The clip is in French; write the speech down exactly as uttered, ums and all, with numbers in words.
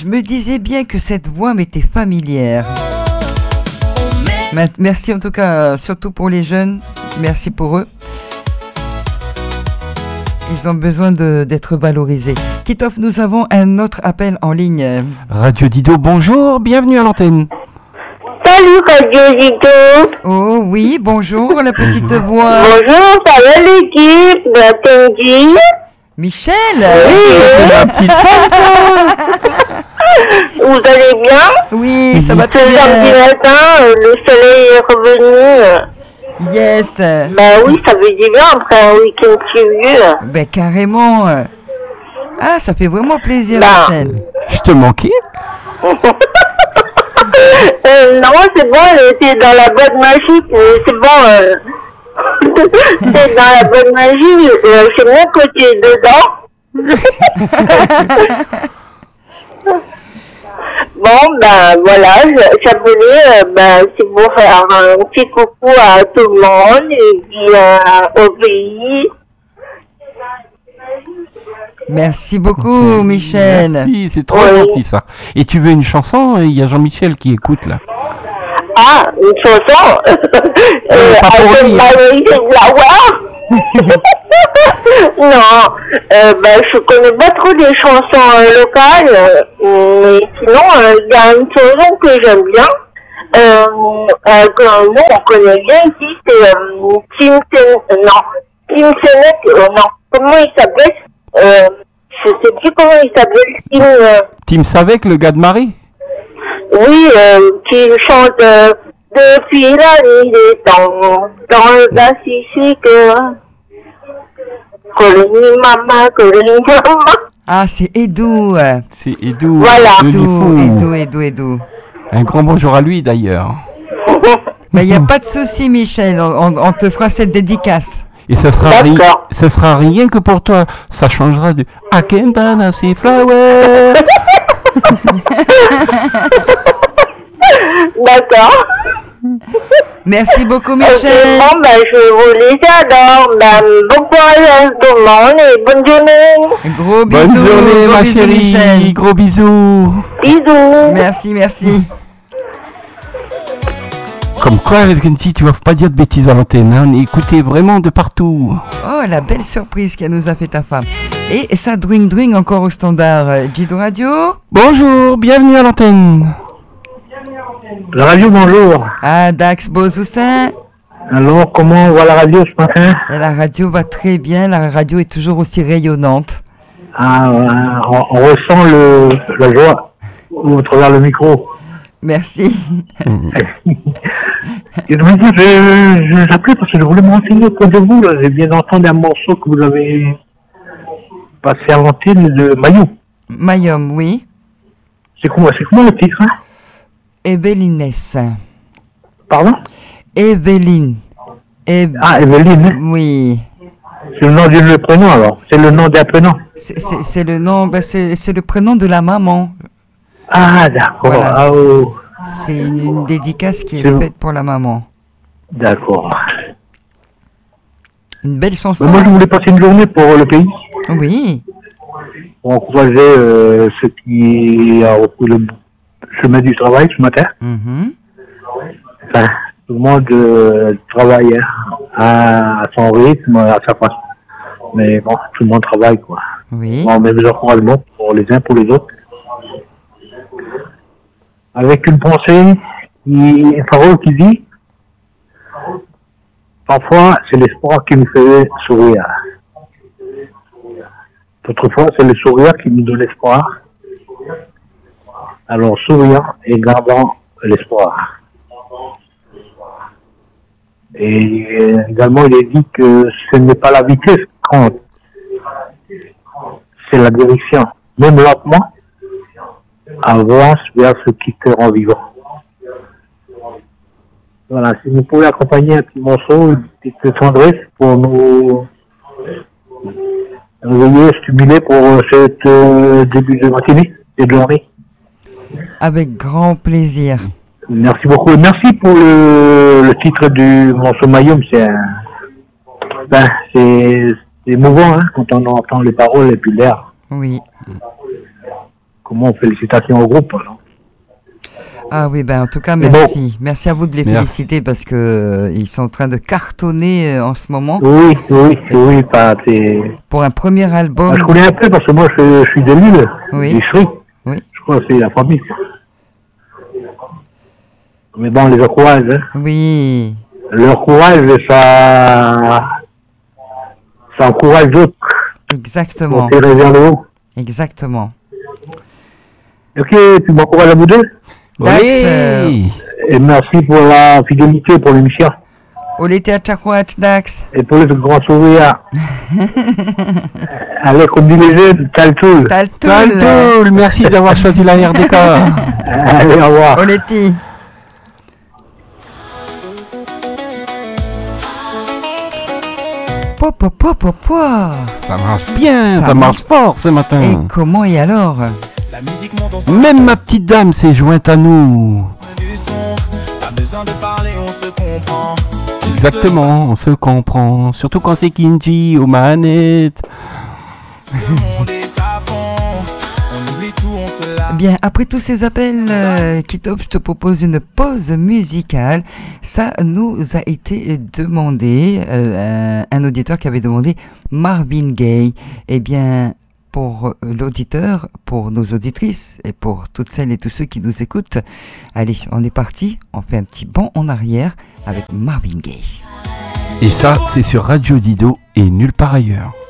Je me disais bien que cette voix m'était familière. Merci en tout cas, surtout pour les jeunes. Merci pour eux. Ils ont besoin de, d'être valorisés. Kitov, nous avons un autre appel en ligne. Radio Dido, bonjour, bienvenue à l'antenne. Salut Radio Dido. Oh oui, bonjour la petite voix. Bonjour, ça va l'équipe de Tanguy. Michel. Oui, c'est ma petite femme ça. Vous allez bien? Oui, ça va très bien. Ce lundi matin, le soleil est revenu. Yes. Bah oui, ça fait du bien après un week-end pluvieux. Ben carrément. Ah, ça fait vraiment plaisir, bah. Michel. Je te manquais. euh, non, c'est bon, elle était dans la bonne magie. C'est bon, euh... c'est dans la bonne magie. Euh, c'est mon côté dedans. Bon, ben voilà, j'appelais euh, ben, c'est pour faire un petit coucou à tout le monde et puis euh, au pays. Merci beaucoup, c'est... Michel. Merci, c'est trop oui. gentil ça. Et tu veux une chanson? Il y a Jean-Michel qui écoute là. Ah, une chanson euh, euh, Pas pour lui. Non, euh, ben, je connais pas trop des chansons euh, locales, mais sinon, il euh, y a une chanson que j'aime bien, euh, euh, que nous on connaît bien ici, c'est euh, Tim Sen... non, Tim Senet, euh, non, comment il s'appelle euh, je sais plus comment il s'appelle, Tim... Euh... Tim Savek, le gars de Marie? Oui, euh, qui chante euh, depuis la nuit des temps, dans le Pacifique. Colonie Mama, Colonie Mama. Ah, c'est Edou. C'est Edou. Voilà. Edou, Edou, Edou, Edou. Un grand bonjour à lui d'ailleurs. Mais il n'y a pas de souci, Michel, on, on te fera cette dédicace. Et ça sera, ri- ça sera rien que pour toi. Ça changera de I can dance a flower. D'accord. Merci beaucoup, Michel. Okay, bon, ben, je vous les adore. Ben, bon courage à tout le monde et bonne journée. Gros bisous. Bonne journée, gros ma bisous, chérie. Michel. Gros bisous. Bisous. Merci, merci. Comme quoi, Gentil, tu vas pas dire de bêtises à l'antenne, hein. Écoutez vraiment de partout. Oh, la belle surprise qu'elle nous a fait ta femme. Et ça dwing dwing encore au standard. Dido Radio. Bonjour, bienvenue à l'antenne. La radio, bonjour. Ah, Dax Bozoussin. Alors, comment va la radio ce matin? La radio va très bien, la radio est toujours aussi rayonnante. Ah, on, on ressent le, la joie au travers le micro. Merci. Et je me dis, je, je j'appelais parce que je voulais me renseigner auprès de vous. Là. J'ai bien entendu un morceau que vous avez passé à l'antenne de Mayum. Mayum, oui. C'est comment, c'est comment le titre, hein? Evelynes. Pardon? Evelyne. Eve... Ah, Evelyne. Oui. C'est le nom du prénom alors. C'est le nom d'un prénom. C'est, c'est, c'est le nom, ben c'est, c'est le prénom de la maman. Ah, d'accord. Voilà, ah, oh. C'est une, une dédicace qui est, c'est faite pour la maman. D'accord. Une belle chanson. Mais moi, je voulais passer une journée pour le pays. Oui. On encourageait euh, ceux qui ont repris le chemin du travail ce matin. Mm-hmm. Enfin, tout le monde euh, travaille hein, à son rythme, à sa façon. Mais bon, tout le monde travaille, quoi. Oui. On met des encouragements pour les uns pour les autres. Avec une pensée, une parole qui dit, parfois c'est l'espoir qui nous fait sourire. D'autres fois c'est le sourire qui nous donne l'espoir. Alors souriant et gardant l'espoir. Et également il est dit que ce n'est pas la vitesse qui compte, c'est la direction. Même lentement, avance vers ce qui te rend vivant. Voilà, si vous pouvez accompagner un petit morceau, une petite tendresse pour nous, nous ayez stimulé pour cette euh, début de matinée, de journée. Avec grand plaisir. Merci beaucoup. Merci pour le, le titre du morceau Mayum. C'est un, ben, c'est, c'est émouvant hein, quand on entend les paroles et puis l'air. Oui. comment félicitations au groupe. Non? Ah oui, ben en tout cas, merci. Bon. Merci à vous de les merci. féliciter parce que euh, ils sont en train de cartonner euh, en ce moment. Oui, oui, oui. Pas, pour un premier album. Ah, je connais un peu parce que moi, je, je suis de Lille, oui. du Sri. Oui. Je crois que c'est la famille. Quoi. Mais bon, on les encourage. Hein. Oui. Leur courage, ça, ça encourage d'autres. Exactement. Pour tirer vers le haut. Exactement. Ok, tu m'encourages à vous deux? Oui. Et merci pour la fidélité pour l'émission. Olete Atchakwach, Dax. Et pour le grand sourire. Allez, comme dit les jeunes, Taltoul. Taltoul. Taltoul, merci d'avoir choisi la R D K. Allez, au revoir. Oleti. Po, po, po, po, po. Ça marche bien, ça, ça marche fort ce matin. Et comment et alors? Même ma petite dame s'est jointe à nous. Exactement, on se comprend. Surtout quand c'est Kinji aux manettes. Bien, après tous ces appels, euh, Kitop, je te propose une pause musicale. Ça nous a été demandé, euh, un auditeur qui avait demandé Marvin Gaye. Eh bien, pour l'auditeur, pour nos auditrices et pour toutes celles et tous ceux qui nous écoutent, allez, on est parti, on fait un petit bond en arrière avec Marvin Gaye. Et ça, c'est sur Radio Dido et nulle part ailleurs.